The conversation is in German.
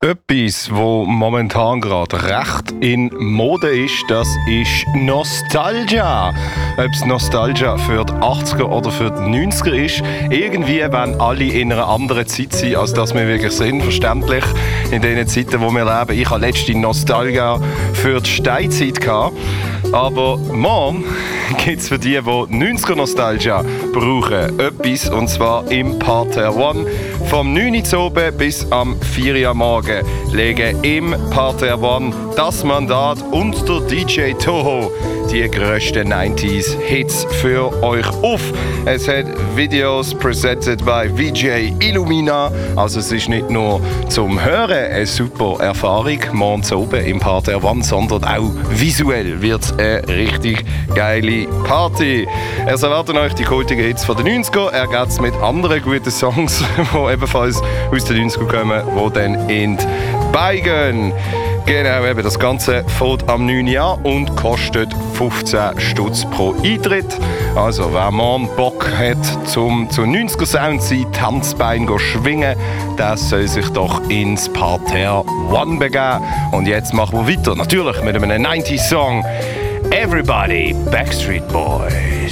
Etwas, wo momentan gerade recht in Mode ist, das ist Nostalgia. Ob es Nostalgia für die 80er oder für die 90er ist, irgendwie wollen alle in einer anderen Zeit sein, als das wir wirklich sind, verständlich. In den Zeiten, wo wir leben. Ich hatte letzte Nostalgia für die Steinzeit gehabt. Aber morgen gibt es für die 90er Nostalgia brauchen, etwas, und zwar im Parterre One. Vom 9 Uhr oben bis am 4 Uhr morgen legen im Parterre One das Mandat und der DJ Toho die grössten 90s Hits für euch auf. Es hat Videos presented by VJ Illumina, also es ist nicht nur zum Hören eine super Erfahrung morgens oben im Parterre One, sondern auch visuell wird es eine richtig geile Party. Es erwarten euch die kultigen Hits von den 90er, ergänzt mit anderen guten Songs, die ebenfalls aus den 90er kommen, die dann in die Beine gehen. Genau, eben das Ganze fängt am 9. an und kostet 15 Stutz pro Eintritt. Also wer morgen Bock hat, zu 90er Sound sein Tanzbein schwingen, der soll sich doch ins Parterre One begeben. Und jetzt machen wir weiter, natürlich mit einem 90s Song. Everybody, Backstreet Boys.